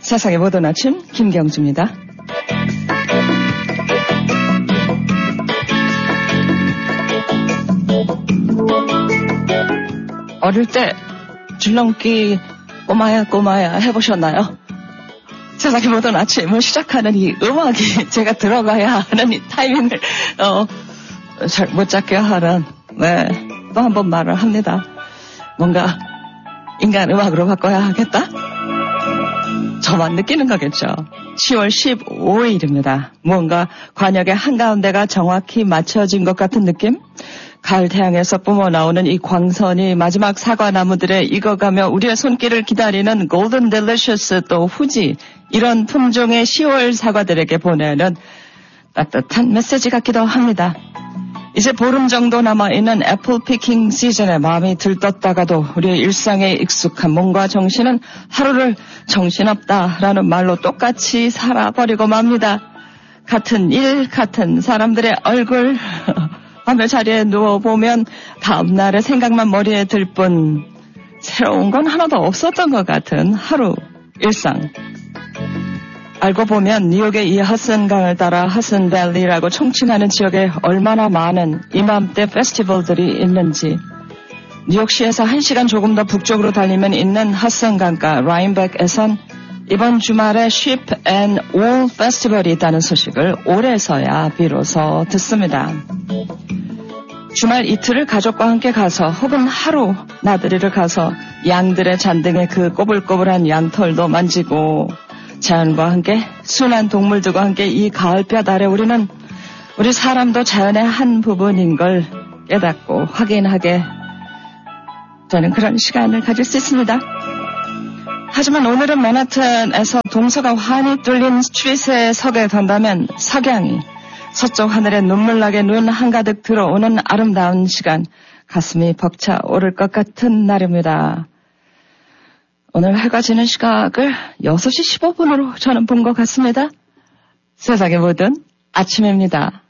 세상의 모든 아침 김경주입니다. 어릴 때 줄넘기 꼬마야 해보셨나요? 세상의 모든 아침을 시작하는 이 음악이 제가 들어가야 하는 이 타이밍을 잘 못 잡게 하는 또 한 번 말을 합니다. 뭔가 인간 음악으로 바꿔야 하겠다? 저만 느끼는 거겠죠. 10월 15일입니다. 뭔가 관역의 한가운데가 정확히 맞춰진 것 같은 느낌? 가을 태양에서 뿜어나오는 이 광선이 마지막 사과나무들에 익어가며 우리의 손길을 기다리는 골든 딜리셔스 또 후지, 이런 품종의 10월 사과들에게 보내는 따뜻한 메시지 같기도 합니다. 이제 보름 정도 남아있는 애플 피킹 시즌에 마음이 들떴다가도 우리의 일상에 익숙한 몸과 정신은 하루를 정신없다라는 말로 똑같이 살아버리고 맙니다. 같은 일, 같은 사람들의 얼굴, 밤에 자리에 누워보면 다음날의 생각만 머리에 들 뿐 새로운 건 하나도 없었던 것 같은 하루 일상. 알고 보면 뉴욕의 이 허슨강을 따라 허슨밸리라고 총칭하는 지역에 얼마나 많은 이맘때 페스티벌들이 있는지. 뉴욕시에서 1시간 조금 더 북쪽으로 달리면 있는 허슨강가 라인백에선 이번 주말에 Ship and Wool 페스티벌이 있다는 소식을 올해서야 비로소 듣습니다. 주말 이틀을 가족과 함께 가서 혹은 하루 나들이를 가서 양들의 잔등에 그 꼬불꼬불한 양털도 만지고 자연과 함께 순한 동물들과 함께 이 가을볕 아래 우리는 우리 사람도 자연의 한 부분인 걸 깨닫고 확인하게 저는 그런 시간을 가질 수 있습니다. 하지만 오늘은 맨하탄에서 동서가 환히 뚫린 스트릿에 서게 된다면 석양이 서쪽 하늘에 눈물나게 눈 한가득 들어오는 아름다운 시간, 가슴이 벅차오를 것 같은 날입니다. 오늘 해가 지는 시각을 6시 15분으로 저는 본 것 같습니다. 세상의 모든 아침입니다.